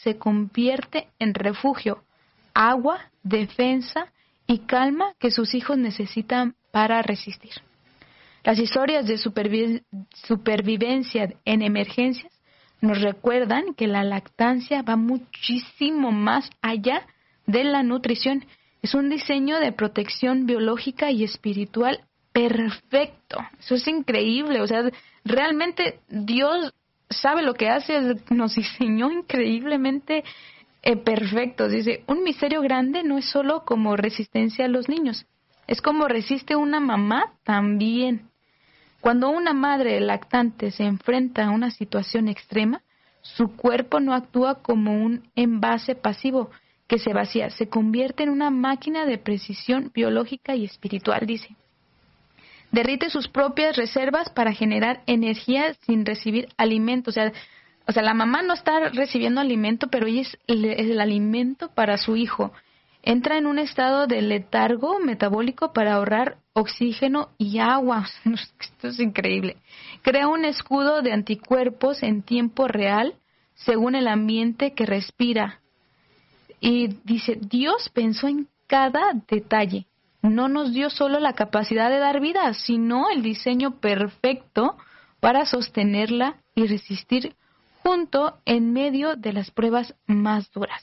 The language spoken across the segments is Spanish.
se convierte en refugio, agua, defensa y calma que sus hijos necesitan para resistir. Las historias de supervivencia en emergencias nos recuerdan que la lactancia va muchísimo más allá de la nutrición. Es un diseño de protección biológica y espiritual perfecto. Eso es increíble. O sea, realmente Dios sabe lo que hace. Nos diseñó increíblemente perfectos. Dice, un misterio grande no es solo como resistencia a los niños. Es como resiste una mamá también. Cuando una madre lactante se enfrenta a una situación extrema, su cuerpo no actúa como un envase pasivo que se vacía, se convierte en una máquina de precisión biológica y espiritual, dice. Derrite sus propias reservas para generar energía sin recibir alimento. O sea, la mamá no está recibiendo alimento, pero ella es el alimento para su hijo. Entra en un estado de letargo metabólico para ahorrar oxígeno y agua. Esto es increíble. Crea un escudo de anticuerpos en tiempo real según el ambiente que respira. Y dice, Dios pensó en cada detalle. No nos dio solo la capacidad de dar vida, sino el diseño perfecto para sostenerla y resistir junto en medio de las pruebas más duras.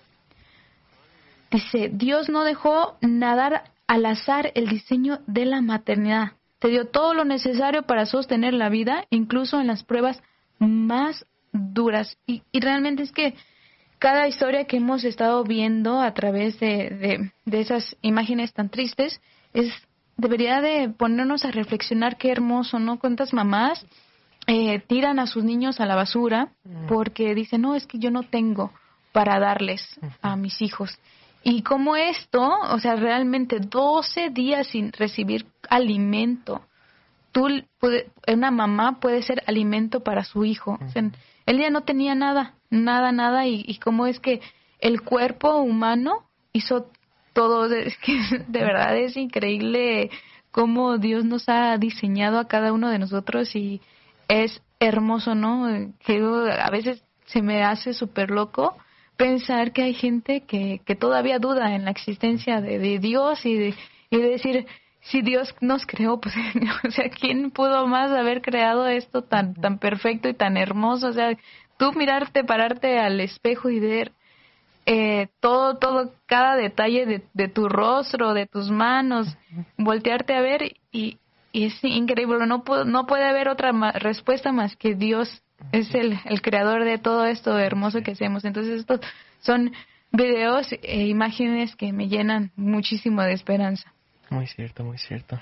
Dice, Dios no dejó nadar al azar el diseño de la maternidad. Te dio todo lo necesario para sostener la vida, incluso en las pruebas más duras. Y realmente es que cada historia que hemos estado viendo a través de esas imágenes tan tristes, debería de ponernos a reflexionar qué hermoso, ¿no? Cuántas mamás tiran a sus niños a la basura porque dicen, no, es que yo no tengo para darles a mis hijos. Y como esto, o sea, realmente 12 días sin recibir alimento. Una mamá puede ser alimento para su hijo. O sea, él ya no tenía nada, y cómo es que el cuerpo humano hizo todo. Es que de verdad es increíble cómo Dios nos ha diseñado a cada uno de nosotros y es hermoso, ¿no? Que a veces se me hace súper loco pensar que hay gente que todavía duda en la existencia de Dios y de decir, si Dios nos creó, pues, o sea, ¿quién pudo más haber creado esto tan perfecto y tan hermoso? O sea, tú pararte al espejo y ver todo, cada detalle de tu rostro, de tus manos, voltearte a ver y es increíble. No puede haber otra respuesta más que Dios es el creador de todo esto hermoso que hacemos. Entonces, estos son videos e imágenes que me llenan muchísimo de esperanza. Muy cierto, muy cierto.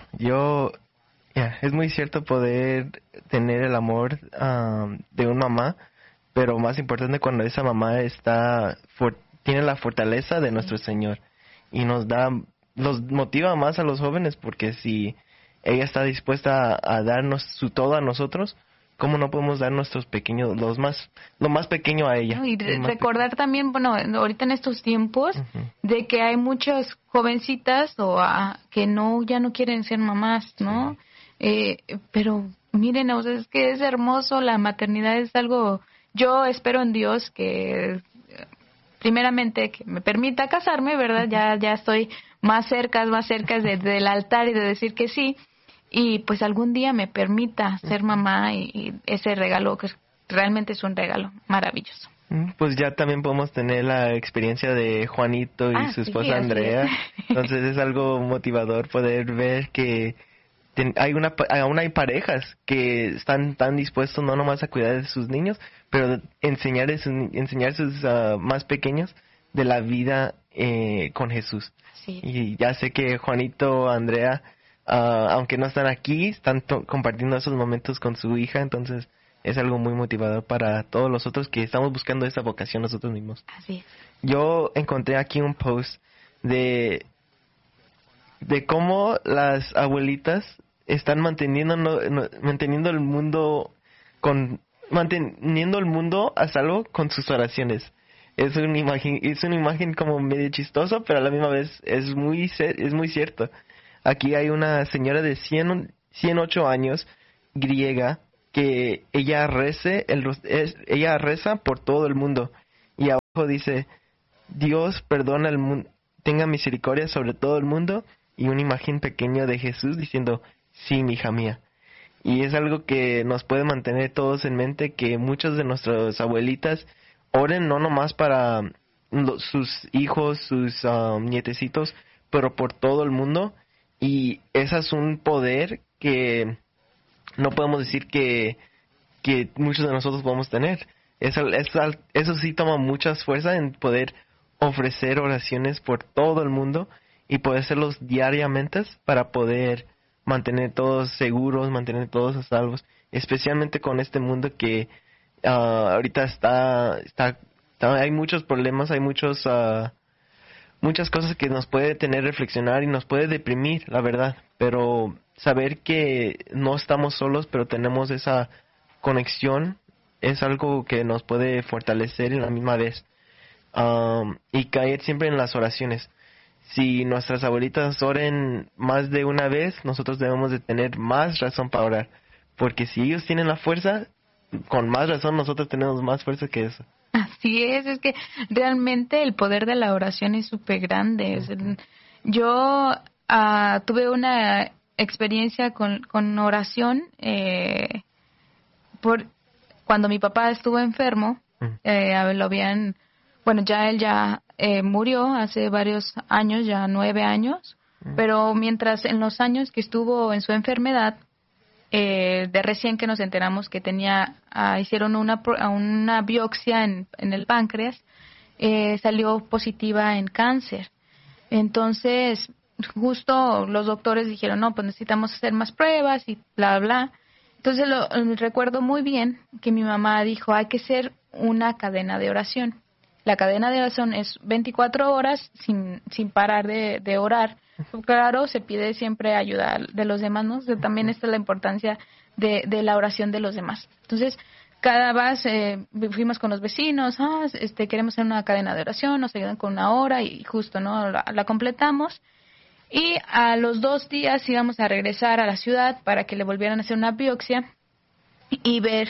Es muy cierto poder tener el amor de una mamá, pero más importante cuando esa mamá tiene la fortaleza de nuestro Señor y nos motiva más a los jóvenes, porque si ella está dispuesta a darnos su todo a nosotros, ¿cómo no podemos dar nuestros pequeños, lo más pequeño a ella? Y recordar también, bueno, ahorita en estos tiempos, de que hay muchas jovencitas que ya no quieren ser mamás, ¿no? Sí. Pero miren, o sea, es que es hermoso, la maternidad es algo, yo espero en Dios que primeramente que me permita casarme, ¿verdad? Ya estoy más cerca del altar y de decir que sí. Y pues algún día me permita ser mamá y ese regalo que realmente es un regalo maravilloso. Pues ya también podemos tener la experiencia de Juanito y su esposa Andrea. Entonces es algo motivador poder ver que aún hay parejas que están tan dispuestos no nomás a cuidar de sus niños, pero enseñar a sus más pequeños de la vida con Jesús. Sí. Y ya sé que Juanito, Andrea, aunque no están aquí, están compartiendo esos momentos con su hija, entonces es algo muy motivador para todos los otros que estamos buscando esa vocación nosotros mismos. Así es. Yo encontré aquí un post de cómo las abuelitas están manteniendo el mundo manteniendo el mundo a salvo con sus oraciones. Es una imagen como medio chistosa, pero a la misma vez es muy cierto. Aquí hay una señora de 108 años, griega, que ella reza por todo el mundo. dice, Dios perdona el mundo, tenga misericordia sobre todo el mundo, y una imagen pequeña de Jesús diciendo, sí, mi hija mía. Y es algo que nos puede mantener todos en mente, que muchas de nuestras abuelitas oren no nomás para sus hijos, sus nietecitos, pero por todo el mundo. Y ese es un poder que no podemos decir que muchos de nosotros podemos tener. Eso sí toma mucha fuerza en poder ofrecer oraciones por todo el mundo y poder hacerlos diariamente para poder mantener todos seguros, mantener todos a salvos, especialmente con este mundo que ahorita hay muchos problemas, hay muchas cosas que nos puede tener reflexionar y nos puede deprimir, la verdad, pero saber que no estamos solos, pero tenemos esa conexión, es algo que nos puede fortalecer en la misma vez. Y caer siempre en las oraciones. Si nuestras abuelitas oren más de una vez, nosotros debemos de tener más razón para orar, porque si ellos tienen la fuerza, con más razón nosotros tenemos más fuerza que eso. Así es que realmente el poder de la oración es súper grande. Yo tuve una experiencia con oración por cuando mi papá estuvo enfermo. Lo habían, bueno, él murió hace varios años, ya 9 años, pero mientras en los años que estuvo en su enfermedad, de recién que nos enteramos que hicieron una biopsia en el páncreas, salió positiva en cáncer. Entonces, justo los doctores dijeron, no, pues necesitamos hacer más pruebas y bla, bla. Entonces, recuerdo muy bien que mi mamá dijo, hay que hacer una cadena de oración. La cadena de oración es 24 horas sin parar de orar. Claro, se pide siempre ayuda de los demás, ¿no? O sea, también está la importancia de la oración de los demás. Entonces, cada vez fuimos con los vecinos, queremos hacer una cadena de oración, nos ayudan con una hora y justo, ¿no? La completamos. Y a los 2 días íbamos a regresar a la ciudad para que le volvieran a hacer una biopsia y ver,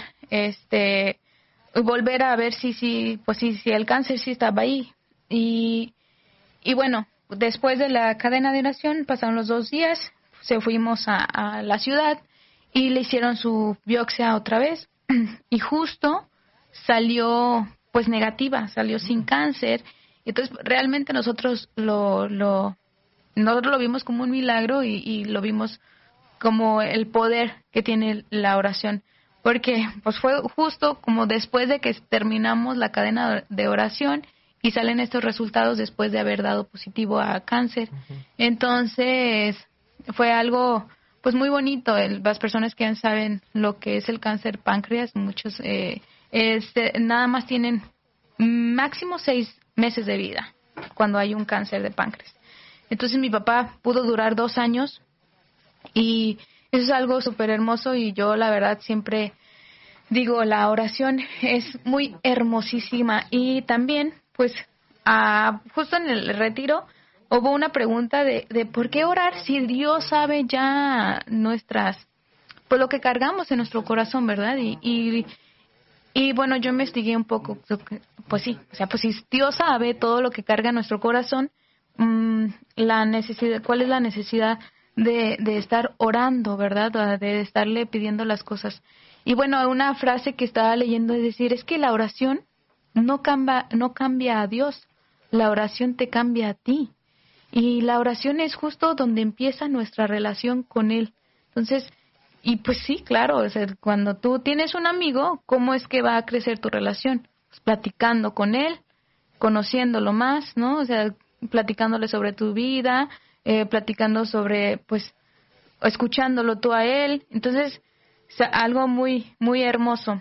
volver a ver si el cáncer sí estaba ahí. Y bueno, después de la cadena de oración, pasaron los 2 días, fuimos a la ciudad y le hicieron su biopsia otra vez y justo salió pues negativa, salió sin cáncer. Entonces realmente nosotros lo vimos como un milagro y lo vimos como el poder que tiene la oración, porque pues fue justo como después de que terminamos la cadena de oración y salen estos resultados después de haber dado positivo a cáncer. Entonces fue algo pues muy bonito. Las personas que saben lo que es el cáncer páncreas, muchos nada más tienen máximo 6 meses de vida cuando hay un cáncer de páncreas. Entonces mi papá pudo durar 2 años y eso es algo súper hermoso y yo la verdad siempre digo, la oración es muy hermosísima. Y también pues justo en el retiro hubo una pregunta de ¿por qué orar si Dios sabe ya pues lo que cargamos en nuestro corazón, ¿verdad? Y bueno, yo investigué un poco, pues sí, o sea, pues si Dios sabe todo lo que carga nuestro corazón, ¿cuál es la necesidad de estar orando, verdad? De estarle pidiendo las cosas. Y bueno, una frase que estaba leyendo es decir, es que la oración no cambia a Dios, la oración te cambia a ti. Y la oración es justo donde empieza nuestra relación con Él. Entonces, y pues sí, claro, o sea, cuando tú tienes un amigo, ¿cómo es que va a crecer tu relación? Pues platicando con él, conociéndolo más, ¿no? O sea, platicándole sobre tu vida, platicando sobre, pues, escuchándolo tú a él. Entonces, algo muy, muy hermoso.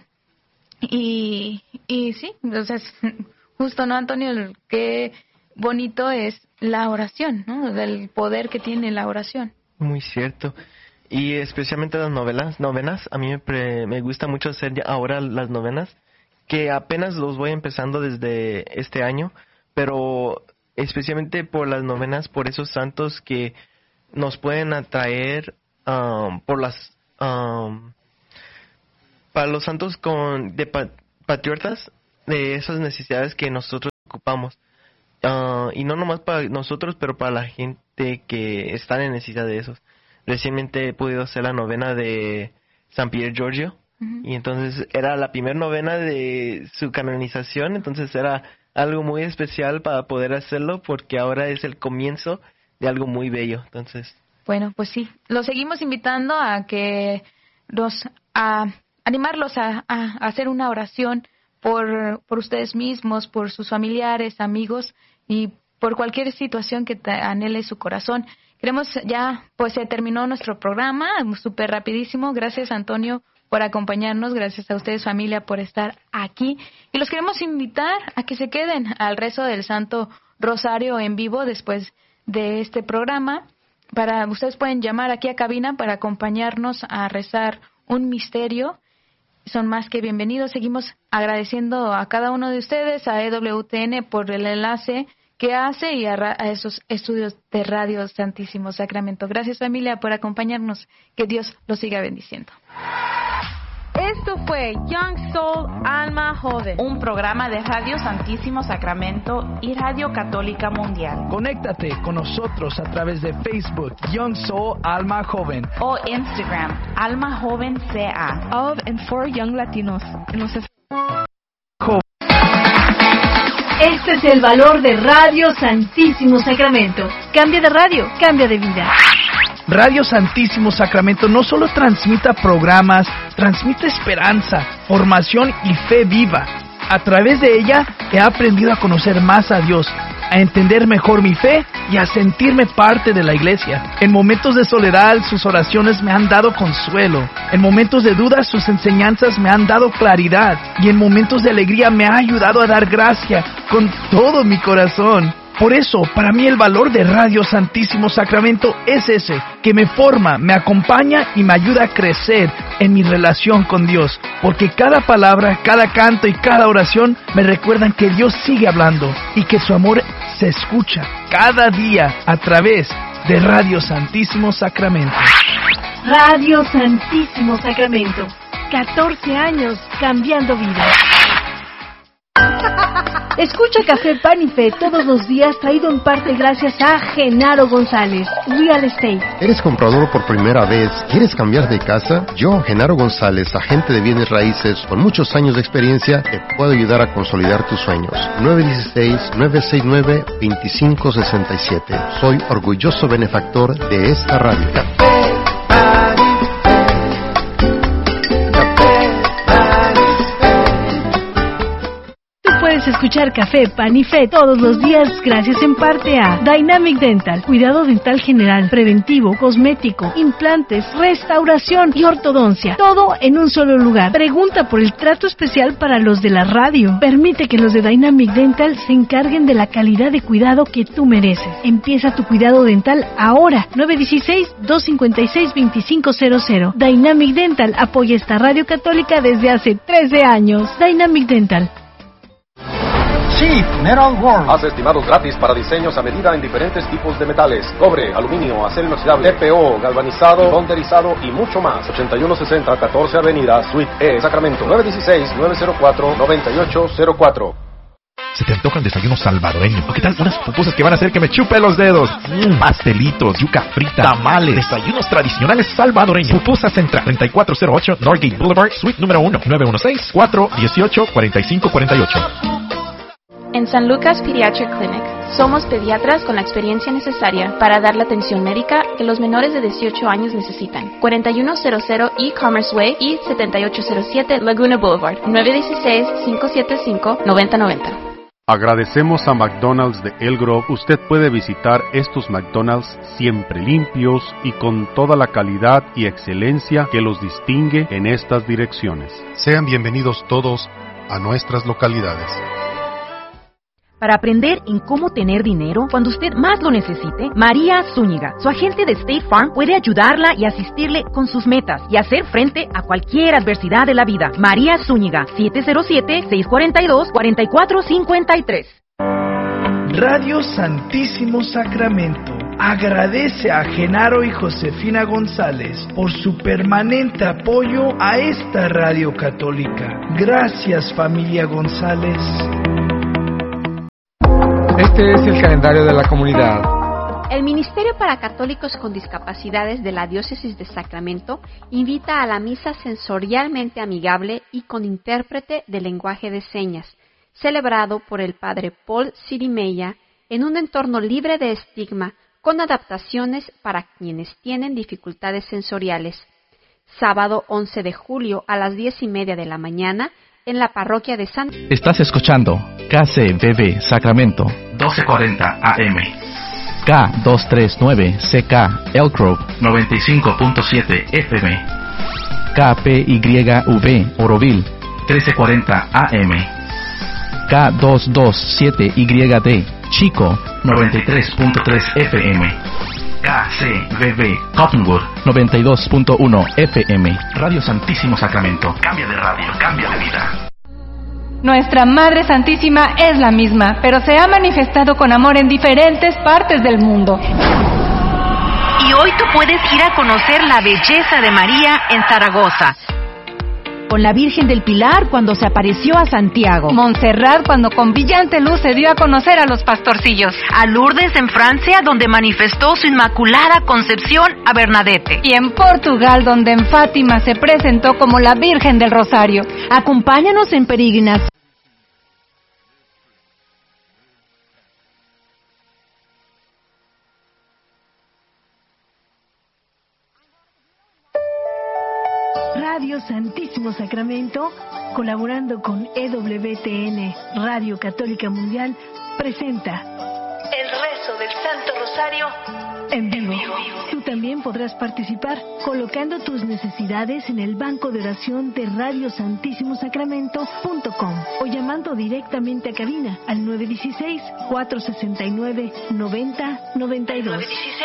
Y sí, o sea, justo, ¿no, Antonio? Qué bonito es la oración, ¿no? Del poder que tiene la oración. Muy cierto. Y especialmente las novenas, a mí me gusta mucho hacer ahora las novenas, que apenas los voy empezando desde este año, pero especialmente por las novenas, por esos santos que nos pueden atraer, para los santos patriotas, de esas necesidades que nosotros ocupamos. Y no nomás para nosotros, pero para la gente que está en necesidad de esos. Recientemente he podido hacer la novena de San Pier Giorgio, y entonces era la primera novena de su canonización, entonces era algo muy especial para poder hacerlo, porque ahora es el comienzo de algo muy bello. Entonces, bueno, pues sí, los seguimos invitando a que animarlos a hacer una oración por ustedes mismos, por sus familiares, amigos y por cualquier situación que anhele su corazón. Queremos ya, pues se terminó nuestro programa, súper rapidísimo. Gracias, Antonio, por acompañarnos. Gracias a ustedes, familia, por estar aquí. Y los queremos invitar a que se queden al rezo del Santo Rosario en vivo después de este programa. Ustedes pueden llamar aquí a cabina para acompañarnos a rezar un misterio. Son más que bienvenidos. Seguimos agradeciendo a cada uno de ustedes, a EWTN por el enlace que hace y a esos estudios de Radio Santísimo Sacramento. Gracias, familia, por acompañarnos. Que Dios los siga bendiciendo. Esto fue Young Soul Alma Joven, un programa de Radio Santísimo Sacramento y Radio Católica Mundial. Conéctate con nosotros a través de Facebook Young Soul Alma Joven o Instagram Alma Joven CA. Of and for Young Latinos. Este es el valor de Radio Santísimo Sacramento. Cambia de radio, cambia de vida. Radio Santísimo Sacramento no solo transmite programas, transmite esperanza, formación y fe viva. A través de ella he aprendido a conocer más a Dios, a entender mejor mi fe y a sentirme parte de la iglesia. En momentos de soledad, sus oraciones me han dado consuelo. En momentos de dudas, sus enseñanzas me han dado claridad. Y en momentos de alegría me ha ayudado a dar gracia con todo mi corazón. Por eso, para mí el valor de Radio Santísimo Sacramento es ese, que me forma, me acompaña y me ayuda a crecer en mi relación con Dios. Porque cada palabra, cada canto y cada oración me recuerdan que Dios sigue hablando y que su amor se escucha cada día a través de Radio Santísimo Sacramento. Radio Santísimo Sacramento. 14 años cambiando vidas. Escucha Café Pan y Fe todos los días, traído en parte gracias a Genaro González, Real Estate. ¿Eres comprador por primera vez? ¿Quieres cambiar de casa? Yo, Genaro González, agente de bienes raíces con muchos años de experiencia, te puedo ayudar a consolidar tus sueños. 916-969-2567. Soy orgulloso benefactor de esta radio. Puedes escuchar Café, Pan y Fe todos los días gracias en parte a Dynamic Dental, cuidado dental general, preventivo, cosmético, implantes, restauración y ortodoncia. Todo en un solo lugar. Pregunta por el trato especial para los de la radio. Permite que los de Dynamic Dental se encarguen de la calidad de cuidado que tú mereces. Empieza tu cuidado dental ahora. 916-256-2500. Dynamic Dental apoya esta radio católica desde hace 13 años. Dynamic Dental. Cheap Metal World. Haz estimados gratis para diseños a medida en diferentes tipos de metales: cobre, aluminio, acero inoxidable, TPO, galvanizado, bonderizado y mucho más. 8160 14 Avenida, Suite E, Sacramento. 916-904-9804. ¿Se te antoja el desayuno salvadoreño? ¿O qué tal unas pupusas que van a hacer que me chupe los dedos? Pastelitos, yuca frita, tamales, desayunos tradicionales salvadoreños. Pupusa Central, 3408 Norgate Boulevard, Suite número 1, 916-418-4548. En San Lucas Pediatric Clinic somos pediatras con la experiencia necesaria para dar la atención médica que los menores de 18 años necesitan. 4100 E-Commerce Way y 7807 Laguna Boulevard, 916-575-9090. Agradecemos a McDonald's de El Grove. Usted puede visitar estos McDonald's siempre limpios y con toda la calidad y excelencia que los distingue en estas direcciones. Sean bienvenidos todos a nuestras localidades. Para aprender en cómo tener dinero cuando usted más lo necesite, María Zúñiga, su agente de State Farm, puede ayudarla y asistirle con sus metas y hacer frente a cualquier adversidad de la vida. María Zúñiga, 707-642-4453. Radio Santísimo Sacramento, agradece a Genaro y Josefina González por su permanente apoyo a esta radio católica. Gracias, familia González. Este es el calendario de la comunidad. El Ministerio para Católicos con Discapacidades de la Diócesis de Sacramento invita a la misa sensorialmente amigable y con intérprete de lenguaje de señas, celebrado por el Padre Paul Sirimeya en un entorno libre de estigma, con adaptaciones para quienes tienen dificultades sensoriales. Sábado 11 de julio a las 10:30 de la mañana en la parroquia de San... Estás escuchando KCBB Sacramento 1240 AM, K239CK Elk Grove 95.7 FM, KPYV Oroville 1340 AM, K227YD Chico 93.3 FM, KCBB Cottonwood 92.1 FM. Radio Santísimo Sacramento. Cambia de radio, cambia de vida. Nuestra Madre Santísima es la misma, pero se ha manifestado con amor en diferentes partes del mundo. Y hoy tú puedes ir a conocer la belleza de María en Zaragoza. Con la Virgen del Pilar cuando se apareció a Santiago. Montserrat cuando con brillante luz se dio a conocer a los pastorcillos. A Lourdes en Francia donde manifestó su inmaculada concepción a Bernadette. Y en Portugal donde en Fátima se presentó como la Virgen del Rosario. Acompáñanos en peregrinación. Radio Santísimo Sacramento, colaborando con EWTN, Radio Católica Mundial, presenta El Rezo del Santo Rosario en vivo. Tú también podrás participar colocando tus necesidades en el banco de oración de radiosantissimosacramento.com o llamando directamente a cabina al 916-469-9092. 916-469-9092.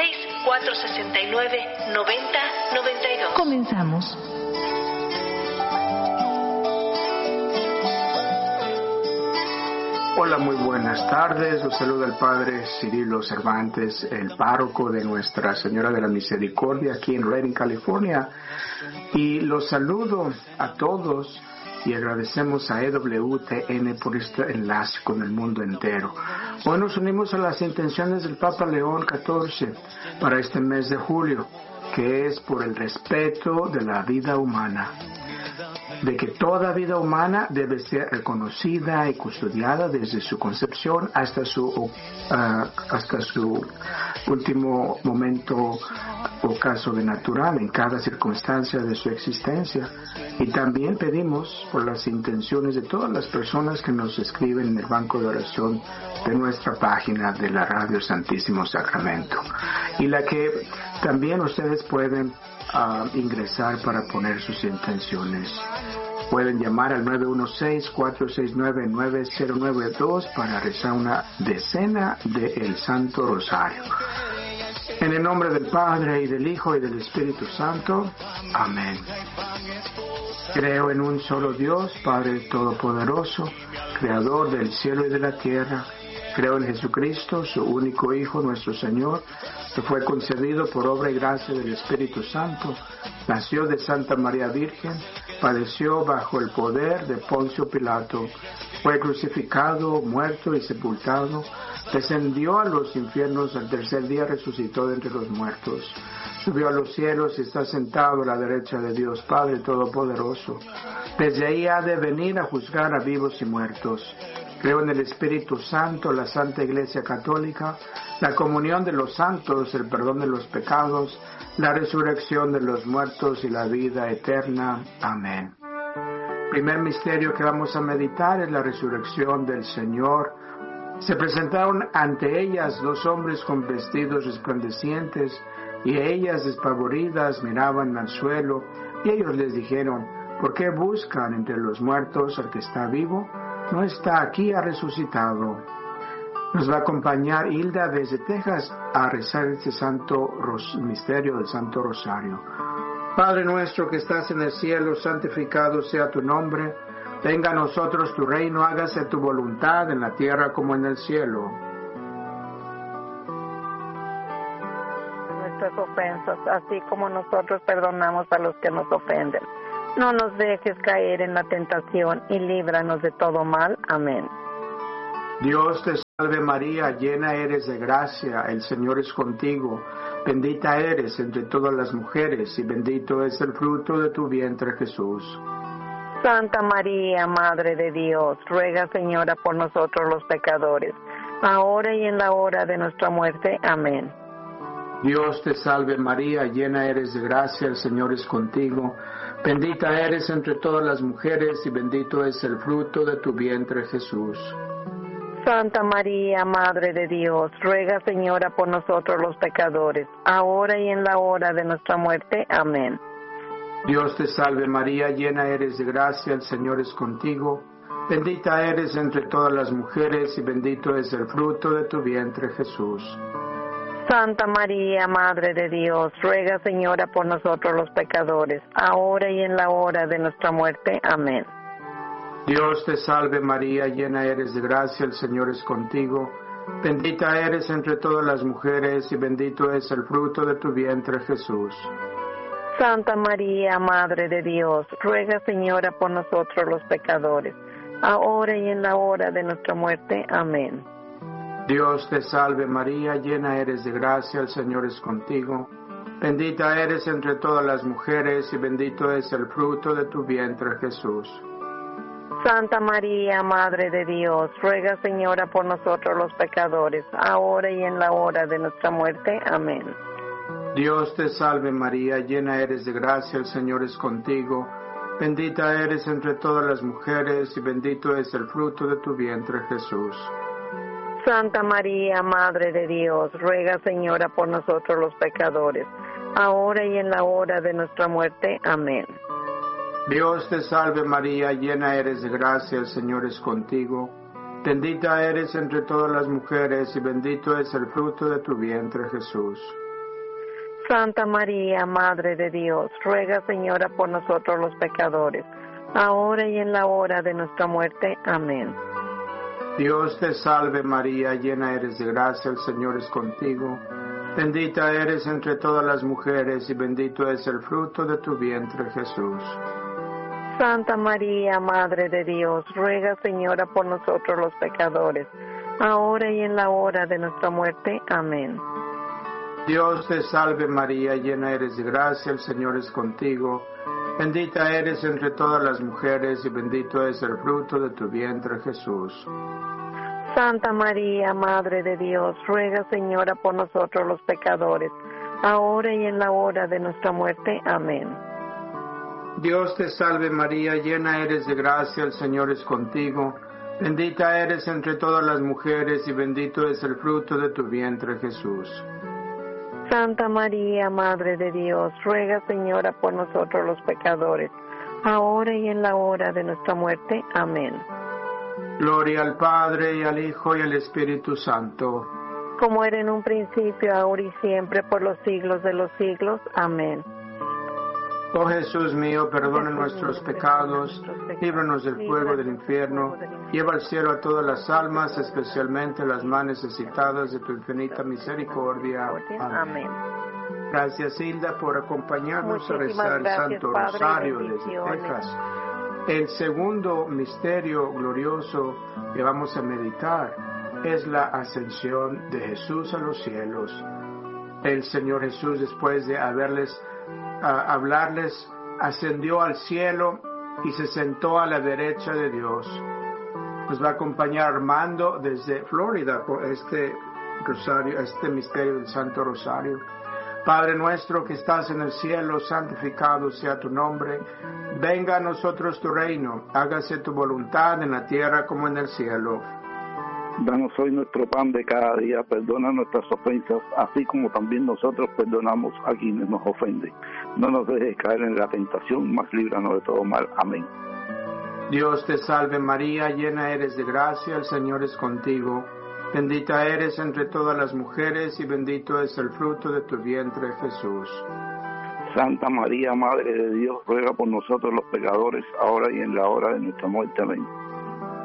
Comenzamos. Hola, muy buenas tardes. Los saluda el Padre Cirilo Cervantes, el párroco de Nuestra Señora de la Misericordia aquí en Redding, California. Y los saludo a todos y agradecemos a EWTN por este enlace con el mundo entero. Hoy nos unimos a las intenciones del Papa León XIV para este mes de julio, que es por el respeto de la vida humana, de que toda vida humana debe ser reconocida y custodiada desde su concepción hasta su último momento o caso de natural en cada circunstancia de su existencia. Y también pedimos por las intenciones de todas las personas que nos escriben en el banco de oración de nuestra página de la Radio Santísimo Sacramento, y la que también ustedes pueden ingresar para poner sus intenciones. Pueden llamar al 916-469-9092 para rezar una decena del Santo Rosario. En el nombre del Padre, y del Hijo, y del Espíritu Santo. Amén. Creo en un solo Dios, Padre Todopoderoso, Creador del cielo y de la tierra. Creo en Jesucristo, su único Hijo, nuestro Señor, que fue concebido por obra y gracia del Espíritu Santo, nació de Santa María Virgen, padeció bajo el poder de Poncio Pilato, fue crucificado, muerto y sepultado, descendió a los infiernos, al tercer día resucitó de entre los muertos, subió a los cielos y está sentado a la derecha de Dios Padre Todopoderoso. Desde ahí ha de venir a juzgar a vivos y muertos. Creo en el Espíritu Santo, la Santa Iglesia Católica, la comunión de los santos, el perdón de los pecados, la resurrección de los muertos y la vida eterna. Amén. Primer misterio que vamos a meditar es la resurrección del Señor. Se presentaron ante ellas dos hombres con vestidos resplandecientes, y ellas, despavoridas, miraban al suelo, y ellos les dijeron: ¿por qué buscan entre los muertos al que está vivo? No está aquí, ha resucitado. Nos va a acompañar Hilda desde Texas a rezar este misterio del Santo Rosario. Padre nuestro que estás en el cielo, santificado sea tu nombre. Venga a nosotros tu reino, hágase tu voluntad en la tierra como en el cielo. nuestras ofensas, así como nosotros perdonamos a los que nos ofenden. No nos dejes caer en la tentación y líbranos de todo mal. Amén. Dios te salve María, llena eres de gracia, el Señor es contigo. Bendita eres entre todas las mujeres y bendito es el fruto de tu vientre, Jesús. Santa María, Madre de Dios, ruega, Señora, por nosotros los pecadores, ahora y en la hora de nuestra muerte. Amén. Dios te salve María, llena eres de gracia, el Señor es contigo. Bendita eres entre todas las mujeres y bendito es el fruto de tu vientre, Jesús. Santa María, Madre de Dios, ruega, Señora, por nosotros los pecadores, ahora y en la hora de nuestra muerte. Amén. Dios te salve María, llena eres de gracia, el Señor es contigo. Bendita eres entre todas las mujeres y bendito es el fruto de tu vientre, Jesús. Santa María, Madre de Dios, ruega, Señora, por nosotros los pecadores, ahora y en la hora de nuestra muerte. Amén. Dios te salve María, llena eres de gracia, el Señor es contigo. Bendita eres entre todas las mujeres y bendito es el fruto de tu vientre, Jesús. Santa María, Madre de Dios, ruega, Señora, por nosotros los pecadores, ahora y en la hora de nuestra muerte. Amén. Dios te salve María, llena eres de gracia, el Señor es contigo. Bendita eres entre todas las mujeres y bendito es el fruto de tu vientre, Jesús. Santa María, Madre de Dios, ruega, Señora, por nosotros los pecadores, ahora y en la hora de nuestra muerte. Amén. Dios te salve María, llena eres de gracia, el Señor es contigo. Bendita eres entre todas las mujeres y bendito es el fruto de tu vientre, Jesús. Santa María, Madre de Dios, ruega, Señora, por nosotros los pecadores, ahora y en la hora de nuestra muerte. Amén. Dios te salve María, llena eres de gracia, el Señor es contigo. Bendita eres entre todas las mujeres y bendito es el fruto de tu vientre, Jesús. Santa María, Madre de Dios, ruega, Señora, por nosotros los pecadores, ahora y en la hora de nuestra muerte. Amén. Dios te salve María, llena eres de gracia, el Señor es contigo. Bendita eres entre todas las mujeres y bendito es el fruto de tu vientre, Jesús. Santa María, Madre de Dios, ruega, Señora, por nosotros los pecadores, ahora y en la hora de nuestra muerte. Amén. Dios te salve María, llena eres de gracia, el Señor es contigo. Bendita eres entre todas las mujeres y bendito es el fruto de tu vientre, Jesús. Santa María, Madre de Dios, ruega, Señora, por nosotros los pecadores, ahora y en la hora de nuestra muerte. Amén. Dios te salve María, llena eres de gracia, el Señor es contigo. Bendita eres entre todas las mujeres y bendito es el fruto de tu vientre, Jesús. Santa María, Madre de Dios, ruega, Señora, por nosotros los pecadores, ahora y en la hora de nuestra muerte. Amén. Gloria al Padre, y al Hijo, y al Espíritu Santo. Como era en un principio, ahora y siempre, por los siglos de los siglos. Amén. Oh Jesús mío, perdona nuestros pecados, líbranos del fuego del infierno, lleva al cielo a todas las almas, especialmente las más necesitadas de tu infinita misericordia. Amén. Gracias, Hilda, por acompañarnos a rezar el Santo Rosario desde Texas. El segundo misterio glorioso que vamos a meditar es la ascensión de Jesús a los cielos. El Señor Jesús, después de hablarles, ascendió al cielo y se sentó a la derecha de Dios. Nos va a acompañar Armando desde Florida por este rosario, este misterio del Santo Rosario. Padre nuestro que estás en el cielo, santificado sea tu nombre. Venga a nosotros tu reino, hágase tu voluntad en la tierra como en el cielo. Danos hoy nuestro pan de cada día, perdona nuestras ofensas, así como también nosotros perdonamos a quienes nos ofenden. No nos dejes caer en la tentación, mas líbranos de todo mal. Amén. Dios te salve María, llena eres de gracia, el Señor es contigo. Bendita eres entre todas las mujeres y bendito es el fruto de tu vientre, Jesús. Santa María, Madre de Dios, ruega por nosotros los pecadores, ahora y en la hora de nuestra muerte. Amén.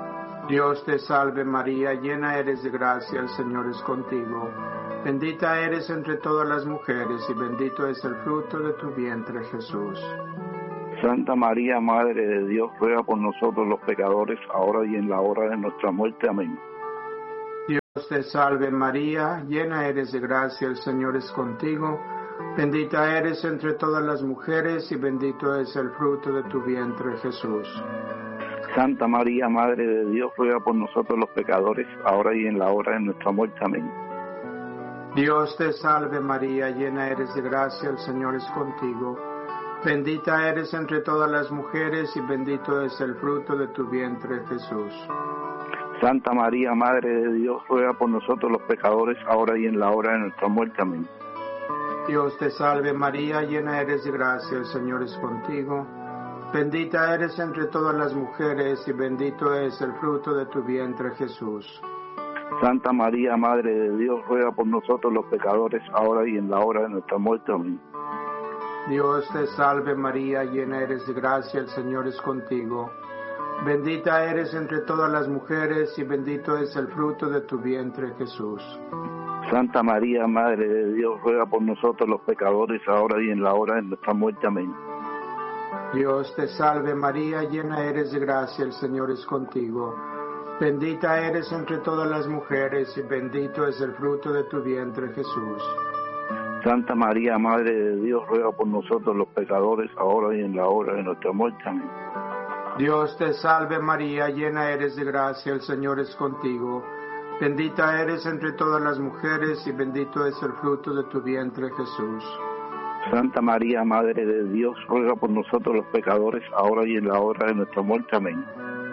Dios te salve María, llena eres de gracia, el Señor es contigo. Bendita eres entre todas las mujeres y bendito es el fruto de tu vientre, Jesús. Santa María, Madre de Dios, ruega por nosotros los pecadores, ahora y en la hora de nuestra muerte. Amén. Dios te salve María, llena eres de gracia, el Señor es contigo. Bendita eres entre todas las mujeres y bendito es el fruto de tu vientre, Jesús. Santa María, Madre de Dios, ruega por nosotros los pecadores, ahora y en la hora de nuestra muerte. Amén. Dios te salve María, llena eres de gracia, el Señor es contigo. Bendita eres entre todas las mujeres y bendito es el fruto de tu vientre, Jesús. Santa María, Madre de Dios, ruega por nosotros los pecadores, ahora y en la hora de nuestra muerte. Amén. Dios te salve María, llena eres de gracia, el Señor es contigo. Bendita eres entre todas las mujeres y bendito es el fruto de tu vientre, Jesús. Santa María, Madre de Dios, ruega por nosotros los pecadores, ahora y en la hora de nuestra muerte. Amén. Dios te salve María, llena eres de gracia, el Señor es contigo. Bendita eres entre todas las mujeres y bendito es el fruto de tu vientre, Jesús. Santa María, Madre de Dios, ruega por nosotros los pecadores, ahora y en la hora de nuestra muerte. Amén. Dios te salve María, llena eres de gracia, el Señor es contigo. Bendita eres entre todas las mujeres y bendito es el fruto de tu vientre, Jesús. Santa María, Madre de Dios, ruega por nosotros los pecadores, ahora y en la hora de nuestra muerte. Amén. Dios te salve María, llena eres de gracia, el Señor es contigo. Bendita eres entre todas las mujeres y bendito es el fruto de tu vientre, Jesús. Santa María, Madre de Dios, ruega por nosotros los pecadores, ahora y en la hora de nuestra muerte. Amén.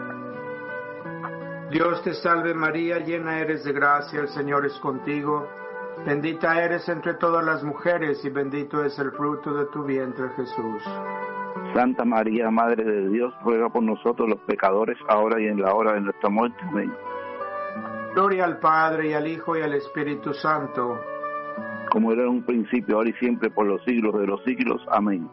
Dios te salve María, llena eres de gracia, el Señor es contigo. Bendita eres entre todas las mujeres y bendito es el fruto de tu vientre, Jesús. Santa María, Madre de Dios, ruega por nosotros los pecadores, ahora y en la hora de nuestra muerte. Amén. Gloria al Padre, y al Hijo, y al Espíritu Santo. Como era en un principio, ahora y siempre, por los siglos de los siglos. Amén.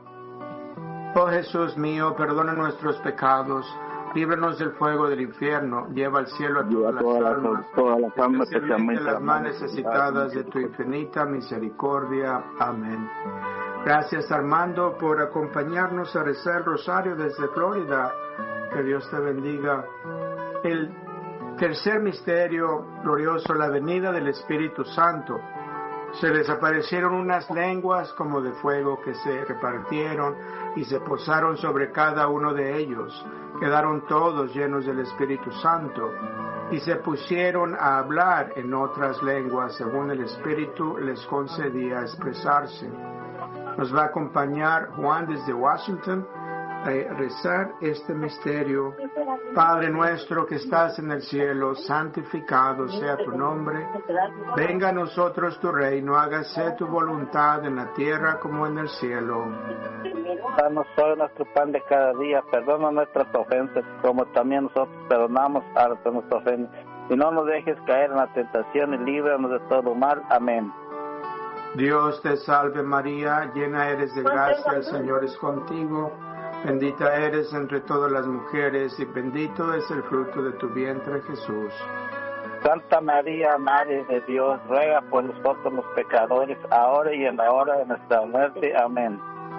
Oh Jesús mío, perdona nuestros pecados, líbranos del fuego del infierno, lleva al cielo a todas las almas, especialmente las más necesitadas de tu infinita misericordia. Amén. Gracias, Armando, por acompañarnos a rezar el rosario desde Florida. Que Dios te bendiga. El tercer misterio glorioso, la venida del Espíritu Santo. Se desaparecieron unas lenguas como de fuego que se repartieron y se posaron sobre cada uno de ellos. Quedaron todos llenos del Espíritu Santo y se pusieron a hablar en otras lenguas según el Espíritu les concedía expresarse. Nos va a acompañar Juan desde Washington a rezar este misterio. Padre nuestro que estás en el cielo, santificado sea tu nombre. Venga a nosotros tu reino, hágase tu voluntad en la tierra como en el cielo. Danos hoy nuestro pan de cada día, perdona nuestras ofensas, como también nosotros perdonamos a los que nos ofenden. Y no nos dejes caer en la tentación y líbranos de todo mal. Amén. Dios te salve María, llena eres de gracia, el Señor es contigo. Bendita eres entre todas las mujeres y bendito es el fruto de tu vientre, Jesús. Santa María, Madre de Dios, ruega por nosotros los pecadores, ahora y en la hora de nuestra muerte. Amén.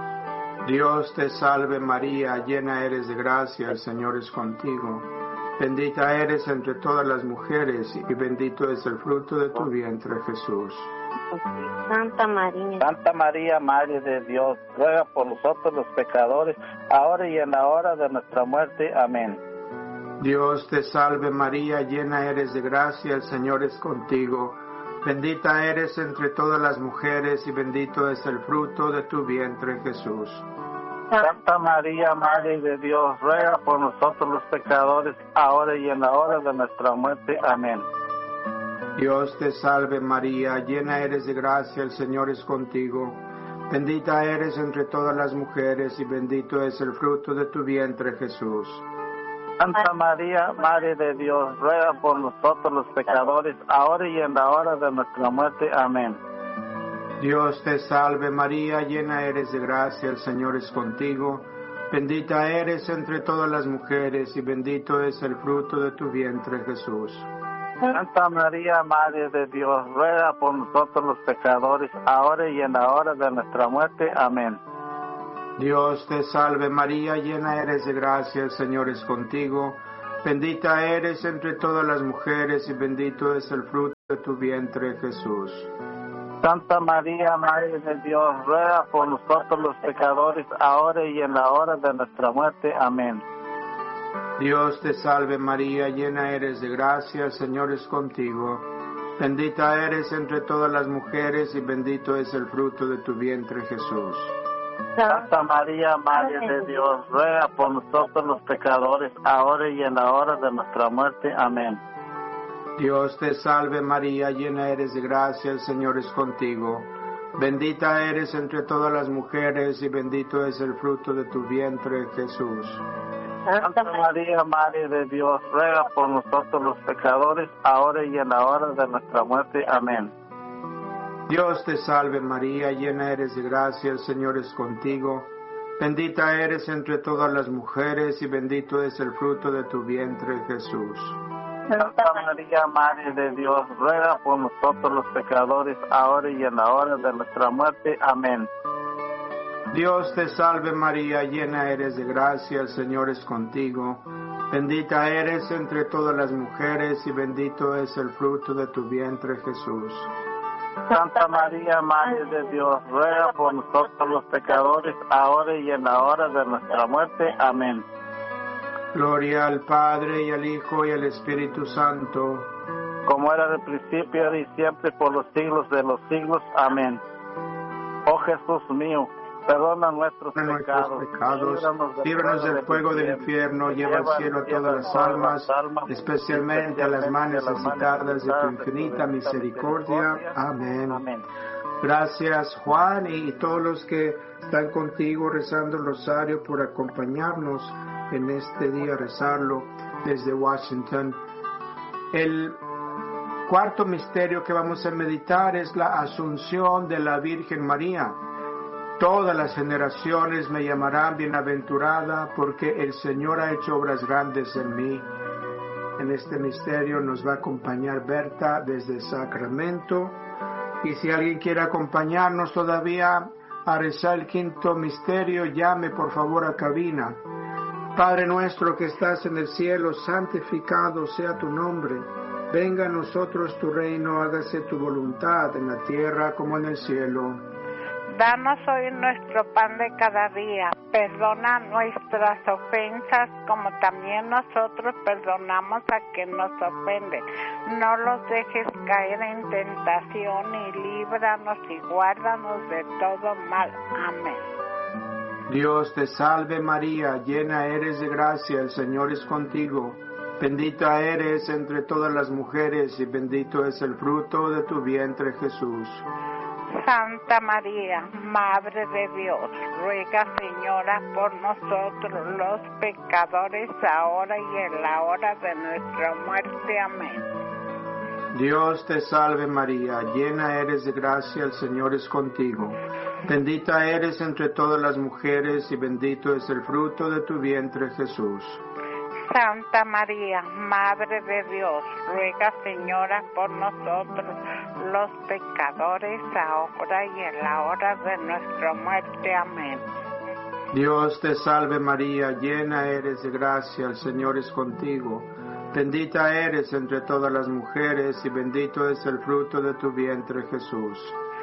Dios te salve María, llena eres de gracia, el Señor es contigo. Bendita eres entre todas las mujeres y bendito es el fruto de tu vientre, Jesús. Santa María, Madre de Dios, ruega por nosotros los pecadores, ahora y en la hora de nuestra muerte. Amén. Dios te salve María, llena eres de gracia, el Señor es contigo. Bendita eres entre todas las mujeres y bendito es el fruto de tu vientre, Jesús. Santa María, Madre de Dios, ruega por nosotros los pecadores, ahora y en la hora de nuestra muerte. Amén. Dios te salve María, llena eres de gracia, el Señor es contigo. Bendita eres entre todas las mujeres y bendito es el fruto de tu vientre, Jesús. Santa María, Madre de Dios, ruega por nosotros los pecadores, ahora y en la hora de nuestra muerte. Amén. Dios te salve María, llena eres de gracia, el Señor es contigo. Bendita eres entre todas las mujeres y bendito es el fruto de tu vientre, Jesús. Santa María, Madre de Dios, ruega por nosotros los pecadores, ahora y en la hora de nuestra muerte. Amén. Dios te salve María, llena eres de gracia, el Señor es contigo. Bendita eres entre todas las mujeres y bendito es el fruto de tu vientre, Jesús. Santa María, Madre de Dios, ruega por nosotros los pecadores, ahora y en la hora de nuestra muerte. Amén. Dios te salve María, llena eres de gracia, el Señor es contigo. Bendita eres entre todas las mujeres y bendito es el fruto de tu vientre, Jesús. Santa María, Madre de Dios, ruega por nosotros los pecadores, ahora y en la hora de nuestra muerte. Amén. Dios te salve María, llena eres de gracia, el Señor es contigo. Bendita eres entre todas las mujeres y bendito es el fruto de tu vientre, Jesús. Santa María, Madre de Dios, ruega por nosotros los pecadores, ahora y en la hora de nuestra muerte. Amén. Dios te salve María, llena eres de gracia, el Señor es contigo. Bendita eres entre todas las mujeres y bendito es el fruto de tu vientre, Jesús. Santa María, Madre de Dios, ruega por nosotros los pecadores, ahora y en la hora de nuestra muerte. Amén. Dios te salve María, llena eres de gracia, el Señor es contigo. Bendita eres entre todas las mujeres y bendito es el fruto de tu vientre, Jesús. Santa María, Madre de Dios, ruega por nosotros los pecadores, ahora y en la hora de nuestra muerte. Amén. Gloria al Padre, y al Hijo, y al Espíritu Santo. Como era del principio, ahora y siempre, por los siglos de los siglos. Amén. Oh Jesús mío, perdona nuestros pecados, líbranos del fuego del infierno, lleva al cielo a todas las almas, especialmente a las más necesitadas de tu infinita misericordia. Amén. Gracias Juan y todos los que están contigo rezando el rosario por acompañarnos en este día, rezarlo desde Washington. El cuarto misterio que vamos a meditar es la Asunción de la Virgen María. Todas las generaciones me llamarán bienaventurada, porque el Señor ha hecho obras grandes en mí. En este misterio nos va a acompañar Berta desde Sacramento. Y si alguien quiere acompañarnos todavía a rezar el quinto misterio, llame por favor a cabina. Padre nuestro que estás en el cielo, santificado sea tu nombre. Venga a nosotros tu reino, hágase tu voluntad en la tierra como en el cielo. Danos hoy nuestro pan de cada día. Perdona nuestras ofensas como también nosotros perdonamos a quien nos ofende. No los dejes caer en tentación y líbranos y guárdanos de todo mal. Amén. Dios te salve María, llena eres de gracia, el Señor es contigo. Bendita eres entre todas las mujeres y bendito es el fruto de tu vientre, Jesús. Santa María, Madre de Dios, ruega, Señora, por nosotros los pecadores, ahora y en la hora de nuestra muerte. Amén. Dios te salve María, llena eres de gracia, el Señor es contigo. Bendita eres entre todas las mujeres y bendito es el fruto de tu vientre, Jesús. Santa María, Madre de Dios, ruega, Señora, por nosotros los pecadores, ahora y en la hora de nuestra muerte. Amén. Dios te salve María, llena eres de gracia, el Señor es contigo. Bendita eres entre todas las mujeres y bendito es el fruto de tu vientre, Jesús.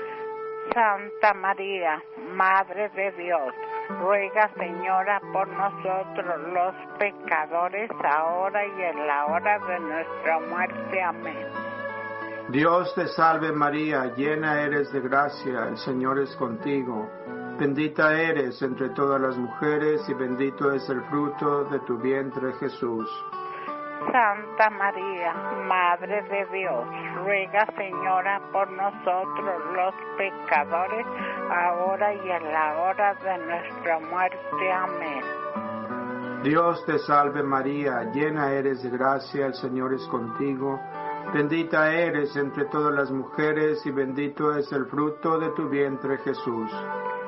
Santa María, Madre de Dios, ruega, Señora, por nosotros los pecadores, ahora y en la hora de nuestra muerte. Amén. Dios te salve María, llena eres de gracia, el Señor es contigo. Bendita eres entre todas las mujeres y bendito es el fruto de tu vientre, Jesús. Santa María, Madre de Dios, ruega, Señora, por nosotros los pecadores, ahora y en la hora de nuestra muerte. Amén. Dios te salve María, llena eres de gracia, el Señor es contigo. Bendita eres entre todas las mujeres y bendito es el fruto de tu vientre, Jesús.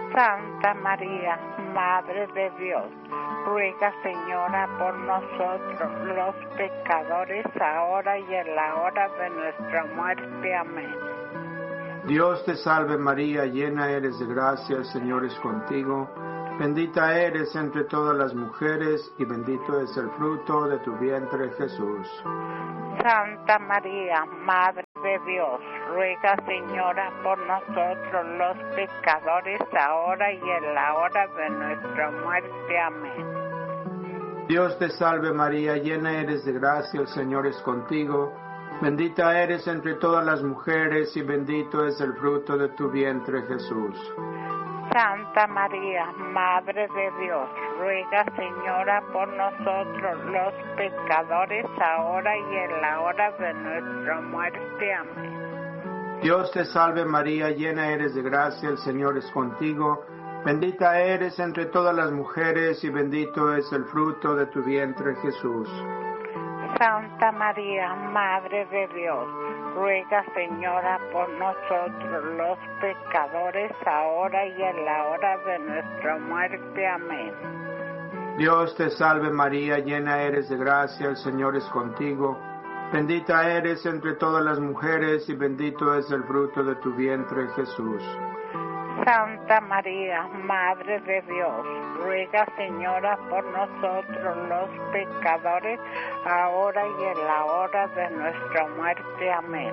Santa María, Madre de Dios, ruega, Señora, por nosotros los pecadores, ahora y en la hora de nuestra muerte. Amén. Dios te salve María, llena eres de gracia, el Señor es contigo. Bendita eres entre todas las mujeres y bendito es el fruto de tu vientre, Jesús. Santa María, Madre de Dios, ruega, Señora, por nosotros los pecadores, ahora y en la hora de nuestra muerte. Amén. Dios te salve María, llena eres de gracia, el Señor es contigo. Bendita eres entre todas las mujeres y bendito es el fruto de tu vientre, Jesús. Santa María, Madre de Dios, ruega, Señora, por nosotros los pecadores, ahora y en la hora de nuestra muerte. Amén. Dios te salve María, llena eres de gracia, el Señor es contigo. Bendita eres entre todas las mujeres y bendito es el fruto de tu vientre, Jesús. Santa María, Madre de Dios, ruega, Señora, por nosotros los pecadores, ahora y en la hora de nuestra muerte. Amén. Dios te salve María, llena eres de gracia, el Señor es contigo. Bendita eres entre todas las mujeres y bendito es el fruto de tu vientre, Jesús. Santa María, Madre de Dios, ruega, Señora, por nosotros los pecadores, ahora y en la hora de nuestra muerte. Amén.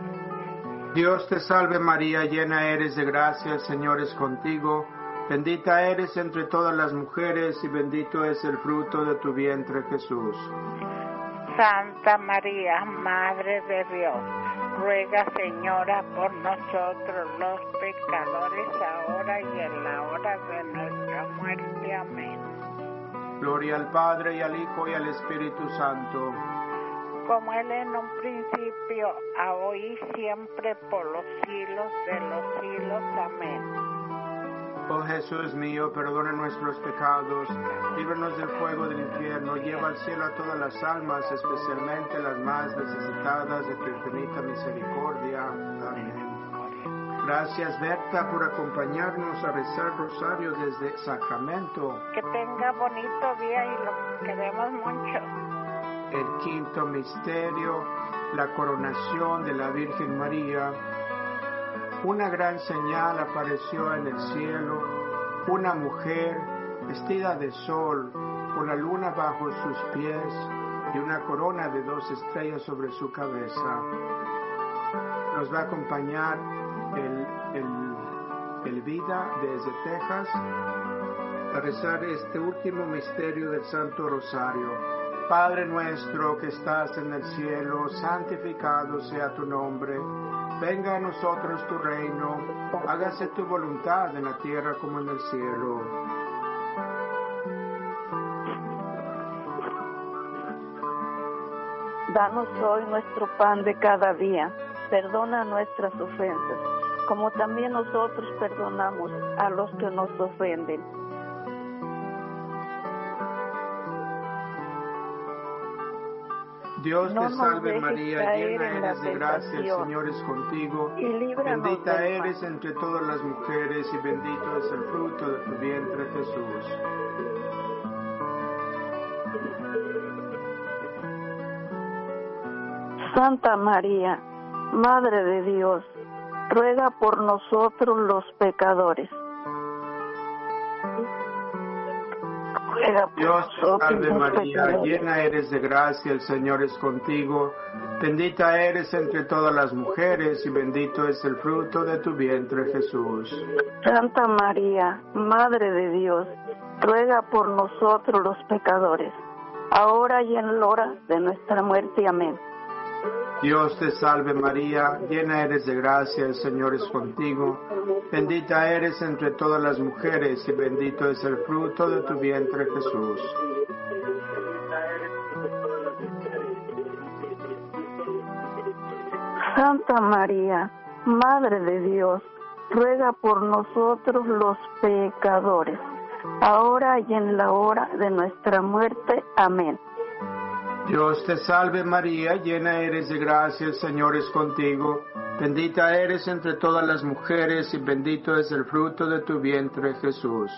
Dios te salve María, llena eres de gracia, el Señor es contigo. Bendita eres entre todas las mujeres y bendito es el fruto de tu vientre, Jesús. Santa María, Madre de Dios, ruega, Señora, por nosotros los pecadores, ahora y en la hora de nuestra muerte. Amén. Gloria al Padre, y al Hijo, y al Espíritu Santo. Como Él en un principio, ahora y siempre, por los siglos de los siglos. Amén. Oh Jesús mío, perdona nuestros pecados, líbranos del fuego del infierno, lleva al cielo a todas las almas, especialmente las más necesitadas de tu infinita misericordia. Amén. Gracias, Berta, por acompañarnos a rezar rosario desde Sacramento. Que tenga bonito día y lo queremos mucho. El quinto misterio, la coronación de la Virgen María. Una gran señal apareció en el cielo, una mujer vestida de sol, con la luna bajo sus pies y una corona de 2 estrellas sobre su cabeza. Nos va a acompañar el Vida desde Texas a rezar este último misterio del Santo Rosario. Padre nuestro que estás en el cielo, santificado sea tu nombre. Venga a nosotros tu reino, hágase tu voluntad en la tierra como en el cielo. Danos hoy nuestro pan de cada día, perdona nuestras ofensas, como también nosotros perdonamos a los que nos ofenden. Dios te salve María, llena eres de gracia, el Señor es contigo. Bendita eres entre todas las mujeres y bendito es el fruto de tu vientre, Jesús. Santa María, Madre de Dios, ruega por nosotros los pecadores. Dios te salve María, llena eres de gracia, el Señor es contigo. Bendita eres entre todas las mujeres y bendito es el fruto de tu vientre, Jesús. Santa María, Madre de Dios, ruega por nosotros los pecadores, ahora y en la hora de nuestra muerte. Amén. Dios te salve María, llena eres de gracia, el Señor es contigo. Bendita eres entre todas las mujeres y bendito es el fruto de tu vientre, Jesús. Santa María, Madre de Dios, ruega por nosotros los pecadores, ahora y en la hora de nuestra muerte. Amén. Dios te salve María, llena eres de gracia, el Señor es contigo. Bendita eres entre todas las mujeres y bendito es el fruto de tu vientre, Jesús.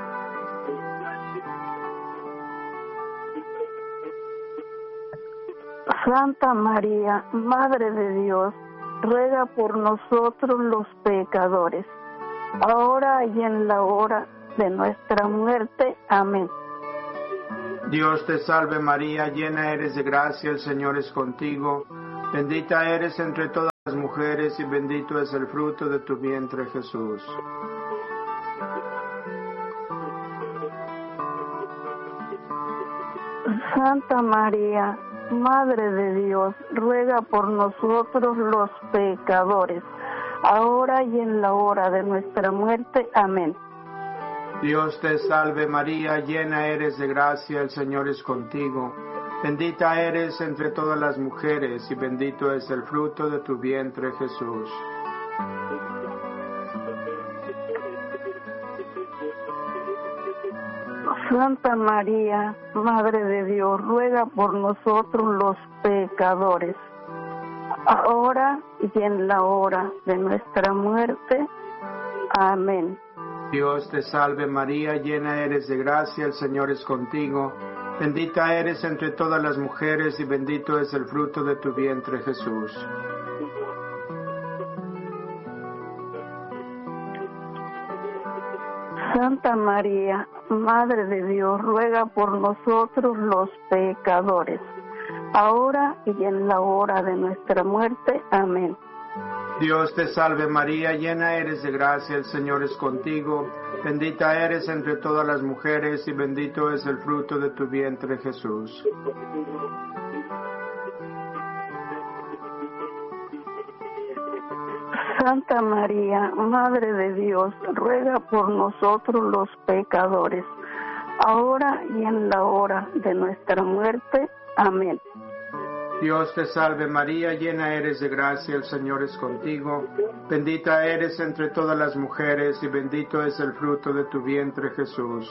Santa María, Madre de Dios, ruega por nosotros los pecadores, ahora y en la hora de nuestra muerte. Amén. Dios te salve María, llena eres de gracia, el Señor es contigo. Bendita eres entre todas las mujeres y bendito es el fruto de tu vientre, Jesús. Santa María, Madre de Dios, ruega por nosotros los pecadores, ahora y en la hora de nuestra muerte. Amén. Dios te salve María, llena eres de gracia, el Señor es contigo. Bendita eres entre todas las mujeres y bendito es el fruto de tu vientre, Jesús. Santa María, Madre de Dios, ruega por nosotros los pecadores, ahora y en la hora de nuestra muerte. Amén. Dios te salve María, llena eres de gracia, el Señor es contigo. Bendita eres entre todas las mujeres y bendito es el fruto de tu vientre, Jesús. Santa María, Madre de Dios, ruega por nosotros los pecadores, ahora y en la hora de nuestra muerte. Amén. Dios te salve María, llena eres de gracia, el Señor es contigo. Bendita eres entre todas las mujeres y bendito es el fruto de tu vientre, Jesús. Santa María, Madre de Dios, ruega por nosotros los pecadores, ahora y en la hora de nuestra muerte. Amén. Dios te salve María, llena eres de gracia, el Señor es contigo. Bendita eres entre todas las mujeres y bendito es el fruto de tu vientre, Jesús.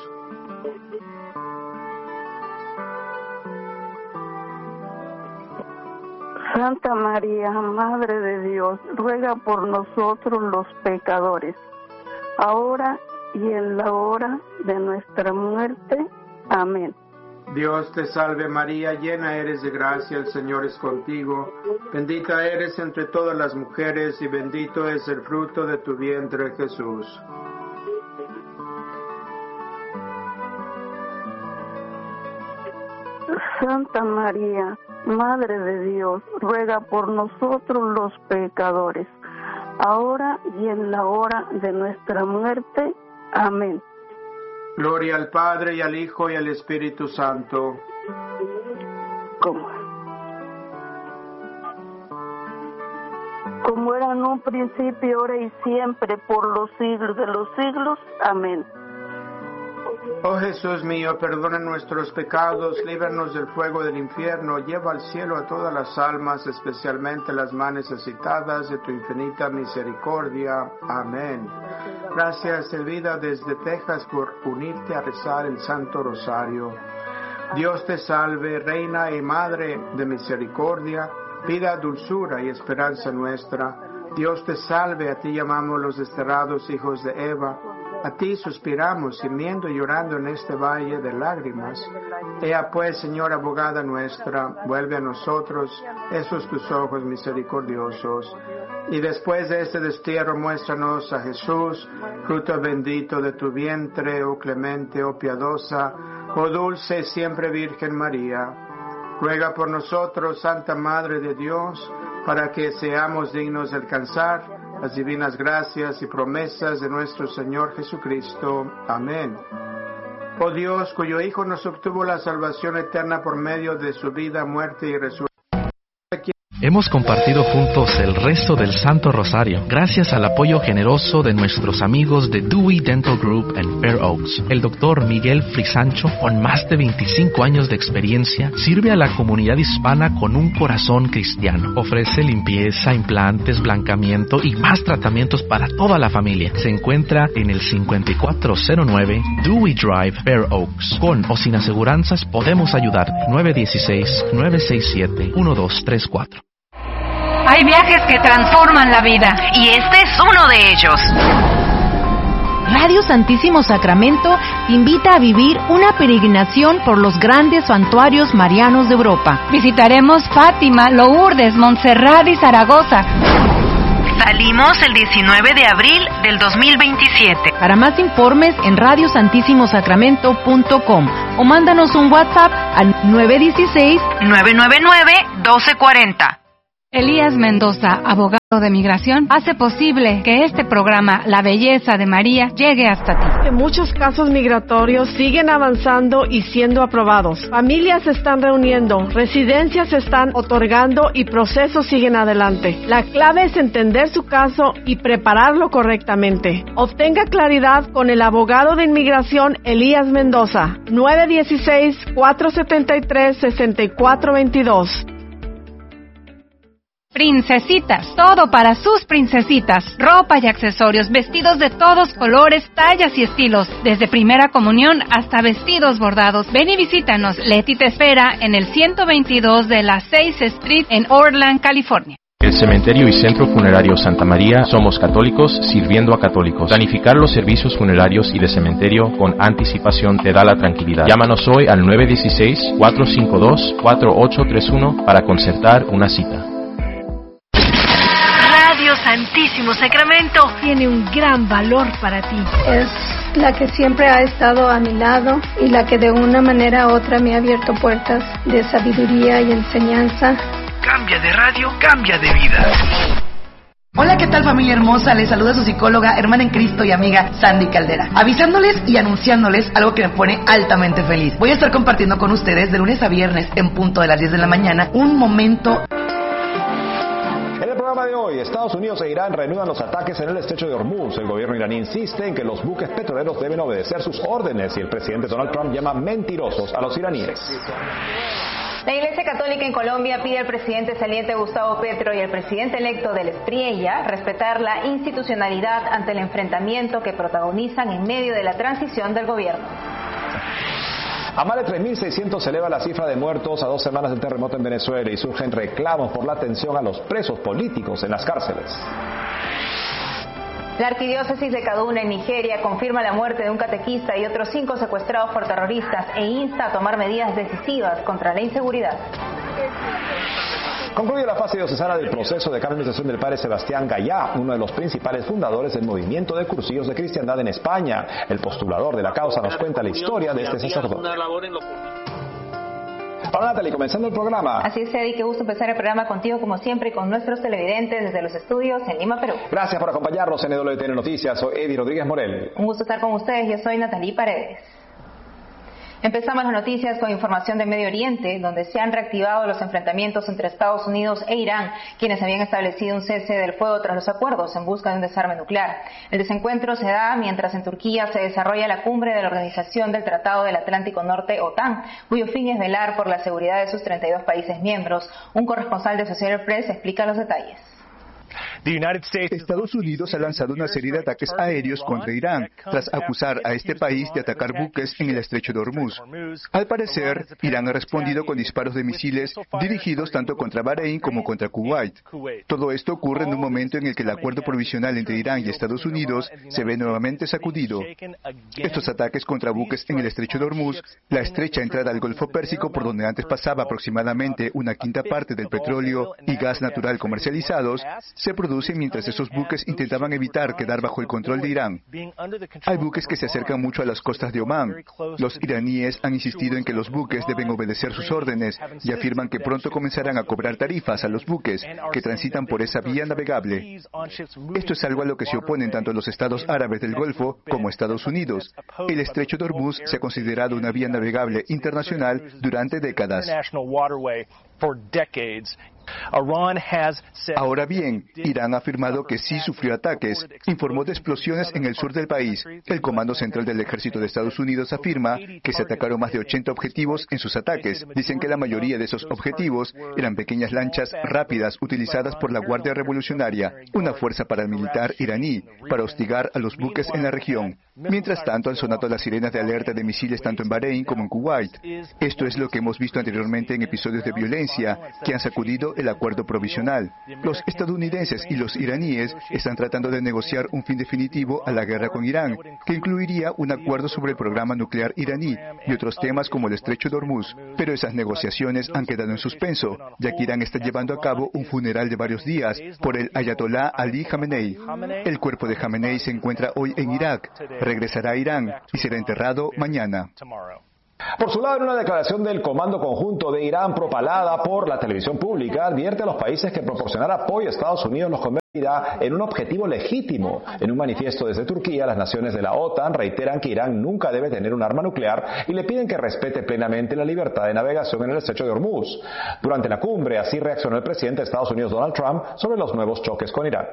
Santa María, Madre de Dios, ruega por nosotros los pecadores, ahora y en la hora de nuestra muerte. Amén. Dios te salve María, llena eres de gracia, el Señor es contigo. Bendita eres entre todas las mujeres y bendito es el fruto de tu vientre, Jesús. Santa María, Madre de Dios, ruega por nosotros los pecadores, ahora y en la hora de nuestra muerte. Amén. Gloria al Padre y al Hijo y al Espíritu Santo. Como era en un principio, ahora y siempre, por los siglos de los siglos. Amén. Oh Jesús mío, perdona nuestros pecados, líbranos del fuego del infierno, lleva al cielo a todas las almas, especialmente las más necesitadas de tu infinita misericordia. Amén. Gracias, Elvira, desde Texas, por unirte a rezar el Santo Rosario. Dios te salve, Reina y Madre de misericordia, vida, dulzura y esperanza nuestra. Dios te salve, a ti llamamos los desterrados hijos de Eva. A ti suspiramos, gimiendo y llorando en este valle de lágrimas. Ea pues, Señora abogada nuestra, vuelve a nosotros esos tus ojos misericordiosos. Y después de este destierro, muéstranos a Jesús, fruto bendito de tu vientre, oh clemente, oh piadosa, oh dulce siempre Virgen María. Ruega por nosotros, Santa Madre de Dios, para que seamos dignos de alcanzar las divinas gracias y promesas de nuestro Señor Jesucristo. Amén. Oh Dios, cuyo Hijo nos obtuvo la salvación eterna por medio de su vida, muerte y resurrección. Hemos compartido juntos el resto del Santo Rosario, gracias al apoyo generoso de nuestros amigos de Dewey Dental Group en Fair Oaks. El Dr. Miguel Frisancho, con más de 25 años de experiencia, sirve a la comunidad hispana con un corazón cristiano. Ofrece limpieza, implantes, blancamiento y más tratamientos para toda la familia. Se encuentra en el 5409 Dewey Drive, Fair Oaks. Con o sin aseguranzas podemos ayudar. 916-967-1234. Hay viajes que transforman la vida. Y este es uno de ellos. Radio Santísimo Sacramento te invita a vivir una peregrinación por los grandes santuarios marianos de Europa. Visitaremos Fátima, Lourdes, Montserrat y Zaragoza. Salimos el 19 de abril del 2027. Para más informes en radiosantissimosacramento.com o mándanos un WhatsApp al 916-999-1240. Elías Mendoza, abogado de migración, hace posible que este programa, La Belleza de María, llegue hasta ti. Muchos casos migratorios siguen avanzando y siendo aprobados. Familias se están reuniendo, residencias se están otorgando y procesos siguen adelante. La clave es entender su caso y prepararlo correctamente. Obtenga claridad con el abogado de inmigración Elías Mendoza, 916-473-6422. Princesitas, todo para sus princesitas. Ropa y accesorios, vestidos de todos colores, tallas y estilos. Desde primera comunión hasta vestidos bordados. Ven y visítanos. Leti te espera en el 122 de la 6th Street en Oakland, California. El Cementerio y Centro Funerario Santa María somos católicos sirviendo a católicos. Planificar los servicios funerarios y de cementerio con anticipación te da la tranquilidad. Llámanos hoy al 916-452-4831 para concertar una cita. Radio Santísimo Sacramento tiene un gran valor para ti. Es la que siempre ha estado a mi lado y la que de una manera u otra me ha abierto puertas de sabiduría y enseñanza. Cambia de radio, cambia de vida. Hola, ¿qué tal, familia hermosa? Les saluda su psicóloga, hermana en Cristo y amiga Sandy Caldera, avisándoles y anunciándoles algo que me pone altamente feliz. Voy a estar compartiendo con ustedes de lunes a viernes en punto de las 10 de la mañana un momento. En el programa de hoy, Estados Unidos e Irán reanudan los ataques en el estrecho de Hormuz. El gobierno iraní insiste en que los buques petroleros deben obedecer sus órdenes y el presidente Donald Trump llama mentirosos a los iraníes. La Iglesia Católica en Colombia pide al presidente saliente Gustavo Petro y al presidente electo del Espriella respetar la institucionalidad ante el enfrentamiento que protagonizan en medio de la transición del gobierno. A más de 3.600 se eleva la cifra de muertos a 2 semanas del terremoto en Venezuela y surgen reclamos por la atención a los presos políticos en las cárceles. La arquidiócesis de Kaduna en Nigeria confirma la muerte de un catequista y otros 5 secuestrados por terroristas e insta a tomar medidas decisivas contra la inseguridad. Concluye la fase diocesana del proceso de canonización del padre Sebastián Gallá, uno de los principales fundadores del movimiento de cursillos de cristiandad en España. El postulador de la causa nos cuenta la historia de este sacerdote. Hola Natalie, comenzando el programa. Así es, Eddie, qué gusto empezar el programa contigo como siempre y con nuestros televidentes desde los estudios en Lima, Perú. Gracias por acompañarnos en EWTN Noticias. Soy Eddie Rodríguez Morel. Un gusto estar con ustedes, yo soy Natalie Paredes. Empezamos las noticias con información de Medio Oriente, donde se han reactivado los enfrentamientos entre Estados Unidos e Irán, quienes habían establecido un cese del fuego tras los acuerdos en busca de un desarme nuclear. El desencuentro se da mientras en Turquía se desarrolla la cumbre de la Organización del Tratado del Atlántico Norte, OTAN, cuyo fin es velar por la seguridad de sus 32 países miembros. Un corresponsal de Associated Press explica los detalles. Estados Unidos ha lanzado una serie de ataques aéreos contra Irán, tras acusar a este país de atacar buques en el estrecho de Hormuz. Al parecer, Irán ha respondido con disparos de misiles dirigidos tanto contra Bahrein como contra Kuwait. Todo esto ocurre en un momento en el que el acuerdo provisional entre Irán y Estados Unidos se ve nuevamente sacudido. Estos ataques contra buques en el estrecho de Hormuz, la estrecha entrada al Golfo Pérsico por donde antes pasaba aproximadamente una quinta parte del petróleo y gas natural comercializados, se producen mientras esos buques intentaban evitar quedar bajo el control de Irán. Hay buques que se acercan mucho a las costas de Omán. Los iraníes han insistido en que los buques deben obedecer sus órdenes y afirman que pronto comenzarán a cobrar tarifas a los buques que transitan por esa vía navegable. Esto es algo a lo que se oponen tanto los estados árabes del Golfo como Estados Unidos. El estrecho de Hormuz se ha considerado una vía navegable internacional durante décadas. Ahora bien, Irán ha afirmado que sí sufrió ataques. Informó de explosiones en el sur del país. El Comando Central del Ejército de Estados Unidos afirma que se atacaron más de 80 objetivos en sus ataques. Dicen que la mayoría de esos objetivos eran pequeñas lanchas rápidas utilizadas por la Guardia Revolucionaria, una fuerza paramilitar iraní, para hostigar a los buques en la región. Mientras tanto, han sonado las sirenas de alerta de misiles tanto en Bahrein como en Kuwait. Esto es lo que hemos visto anteriormente en episodios de violencia que han sacudido el acuerdo provisional. Los estadounidenses y los iraníes están tratando de negociar un fin definitivo a la guerra con Irán, que incluiría un acuerdo sobre el programa nuclear iraní y otros temas como el estrecho de Hormuz. Pero esas negociaciones han quedado en suspenso, ya que Irán está llevando a cabo un funeral de varios días por el Ayatolá Ali Khamenei. El cuerpo de Khamenei se encuentra hoy en Irak, regresará a Irán y será enterrado mañana. Por su lado, en una declaración del Comando Conjunto de Irán propalada por la televisión pública, advierte a los países que proporcionar apoyo a Estados Unidos los convertirá en un objetivo legítimo. En un manifiesto desde Turquía, las naciones de la OTAN reiteran que Irán nunca debe tener un arma nuclear y le piden que respete plenamente la libertad de navegación en el estrecho de Hormuz. Durante la cumbre, así reaccionó el presidente de Estados Unidos, Donald Trump, sobre los nuevos choques con Irán.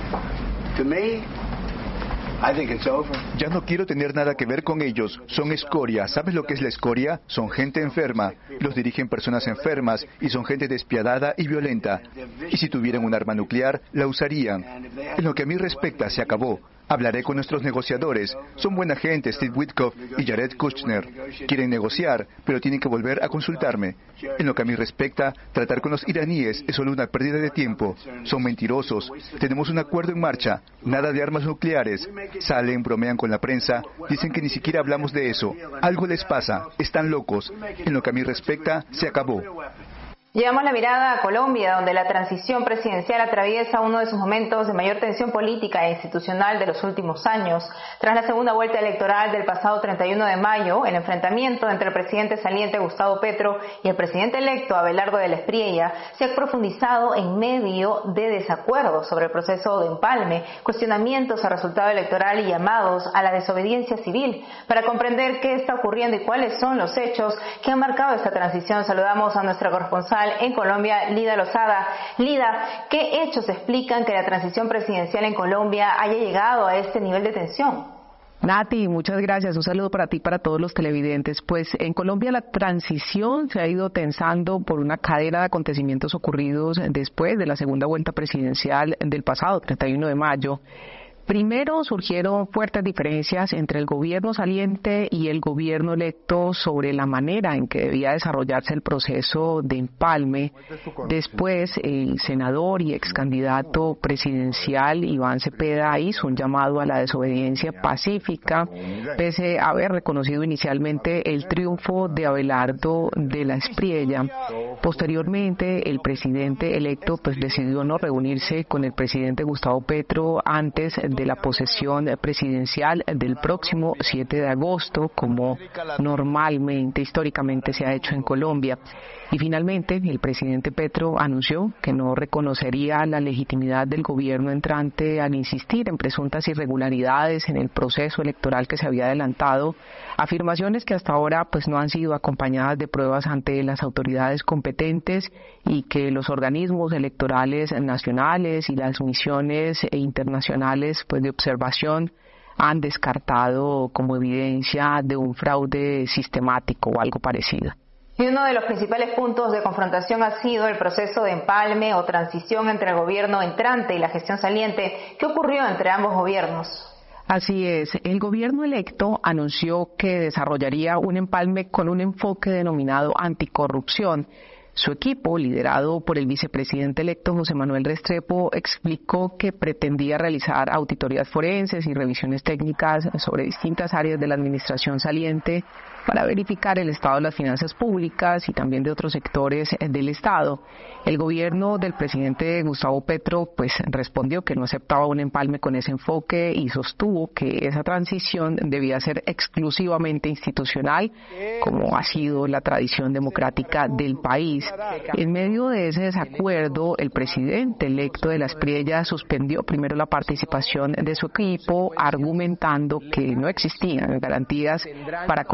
Ya no quiero tener nada que ver con ellos. Son escoria. ¿Sabes lo que es la escoria? Son gente enferma. Los dirigen personas enfermas y son gente despiadada y violenta. Y si tuvieran un arma nuclear, la usarían. En lo que a mí respecta, se acabó. Hablaré con nuestros negociadores. Son buena gente, Steve Witkoff y Jared Kushner. Quieren negociar, pero tienen que volver a consultarme. En lo que a mí respecta, tratar con los iraníes es solo una pérdida de tiempo. Son mentirosos. Tenemos un acuerdo en marcha. Nada de armas nucleares. Salen, bromean con la prensa. Dicen que ni siquiera hablamos de eso. Algo les pasa. Están locos. En lo que a mí respecta, se acabó. Llevamos la mirada a Colombia, donde la transición presidencial atraviesa uno de sus momentos de mayor tensión política e institucional de los últimos años. Tras la segunda vuelta electoral del pasado 31 de mayo, el enfrentamiento entre el presidente saliente Gustavo Petro y el presidente electo Abelardo de la Espriella se ha profundizado en medio de desacuerdos sobre el proceso de empalme, cuestionamientos al resultado electoral y llamados a la desobediencia civil. Para comprender qué está ocurriendo y cuáles son los hechos que han marcado esta transición, saludamos a nuestra corresponsal en Colombia, Lida Lozada. Lida, ¿qué hechos explican que la transición presidencial en Colombia haya llegado a este nivel de tensión? Nati, muchas gracias. Un saludo para ti y para todos los televidentes. Pues en Colombia la transición se ha ido tensando por una cadena de acontecimientos ocurridos después de la segunda vuelta presidencial del pasado 31 de mayo. Primero surgieron fuertes diferencias entre el gobierno saliente y el gobierno electo sobre la manera en que debía desarrollarse el proceso de empalme. Después, el senador y ex candidato presidencial Iván Cepeda hizo un llamado a la desobediencia pacífica, pese a haber reconocido inicialmente el triunfo de Abelardo de la Espriella. Posteriormente, el presidente electo decidió no reunirse con el presidente Gustavo Petro antes de la posesión presidencial del próximo 7 de agosto, como normalmente, históricamente se ha hecho en Colombia. Y finalmente, el presidente Petro anunció que no reconocería la legitimidad del gobierno entrante al insistir en presuntas irregularidades en el proceso electoral que se había adelantado, afirmaciones que hasta ahora no han sido acompañadas de pruebas ante las autoridades competentes y que los organismos electorales nacionales y las misiones internacionales de observación han descartado como evidencia de un fraude sistemático o algo parecido. Y uno de los principales puntos de confrontación ha sido el proceso de empalme o transición entre el gobierno entrante y la gestión saliente. ¿Qué ocurrió entre ambos gobiernos? Así es, el gobierno electo anunció que desarrollaría un empalme con un enfoque denominado anticorrupción. Su equipo, liderado por el vicepresidente electo José Manuel Restrepo, explicó que pretendía realizar auditorías forenses y revisiones técnicas sobre distintas áreas de la administración saliente para verificar el estado de las finanzas públicas y también de otros sectores del Estado. El gobierno del presidente Gustavo Petro respondió que no aceptaba un empalme con ese enfoque y sostuvo que esa transición debía ser exclusivamente institucional, como ha sido la tradición democrática del país. En medio de ese desacuerdo, el presidente electo de la Espriella suspendió primero la participación de su equipo, argumentando que no existían garantías para continuar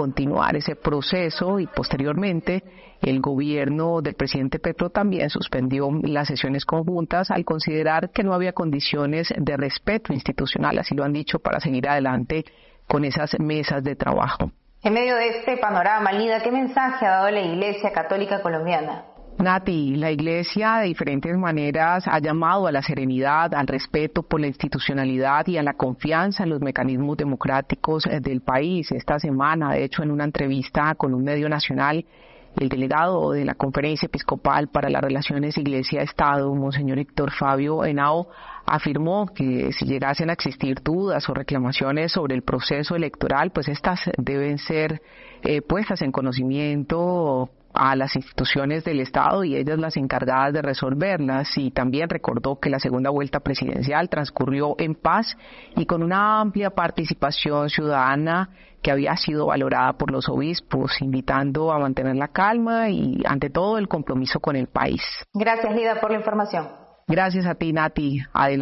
continuar ese proceso y posteriormente el gobierno del presidente Petro también suspendió las sesiones conjuntas al considerar que no había condiciones de respeto institucional, así lo han dicho, para seguir adelante con esas mesas de trabajo. En medio de este panorama, Lida, ¿qué mensaje ha dado la Iglesia Católica Colombiana? Nati, la Iglesia de diferentes maneras ha llamado a la serenidad, al respeto por la institucionalidad y a la confianza en los mecanismos democráticos del país. Esta semana, de hecho, en una entrevista con un medio nacional, el delegado de la Conferencia Episcopal para las Relaciones Iglesia-Estado, Monseñor Héctor Fabio Henao, afirmó que si llegasen a existir dudas o reclamaciones sobre el proceso electoral, pues estas deben ser puestas en conocimiento a las instituciones del Estado y ellas las encargadas de resolverlas. Y también recordó que la segunda vuelta presidencial transcurrió en paz y con una amplia participación ciudadana que había sido valorada por los obispos, invitando a mantener la calma y ante todo el compromiso con el país. Gracias, Lida, por la información. Gracias a ti, Nati. Adelante.